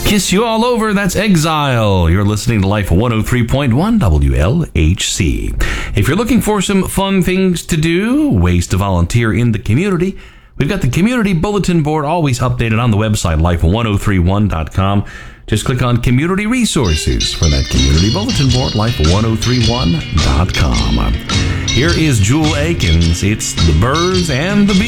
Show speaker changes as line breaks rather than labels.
Kiss You All Over, that's Exile. You're listening to Life 103.1 WLHC. If you're looking for some fun things to do, ways to volunteer in the community, we've got the community bulletin board always updated on the website, life1031.com. Just click on Community Resources for that community bulletin board, life1031.com. Here is Jewel Akins. It's The Birds and the Bees.